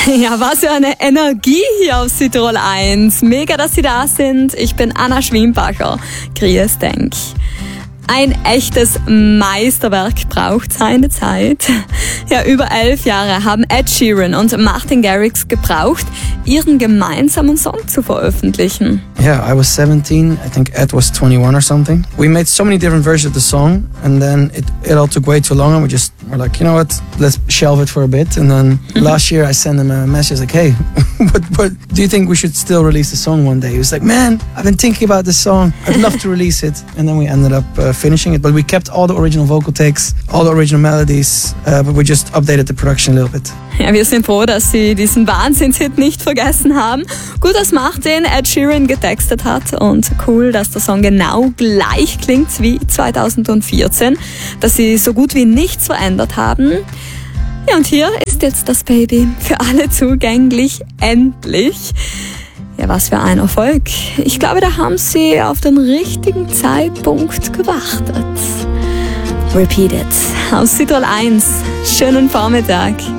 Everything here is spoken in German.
Ja, was für eine Energie hier auf Südtirol 1. Mega, dass Sie da sind. Ich bin Anna Schwiembacher. Grüß denk. Ein echtes Meisterwerk braucht seine Zeit. Ja, über 11 Jahre haben Ed Sheeran und Martin Garrix gebraucht, ihren gemeinsamen Song zu veröffentlichen. Yeah, I was 17. I think Ed was 21 or something. We made so many different versions of the song, and then it all took way too long, and we're like, you know what, let's shelve it for a bit. And then last year I sent him a message like, hey, what do you think we should still release the song one day? He was like, man, I've been thinking about this song. I'd love to release it. And then we ended up finishing it, but we kept all the original vocal takes, all the original melodies, but we just updated the production a little bit. Ja, wir sind froh, dass Sie diesen Wahnsinnshit nicht vergessen haben. Gut, dass Martin Ed Sheeran getextet hat und cool, dass der Song genau gleich klingt wie 2014, dass Sie so gut wie nichts verändert haben. Ja, und hier ist jetzt das Baby für alle zugänglich, endlich. Ja, was für ein Erfolg. Ich glaube, da haben Sie auf den richtigen Zeitpunkt gewartet. Repeat it. Aus Südtirol 1. Schönen Vormittag.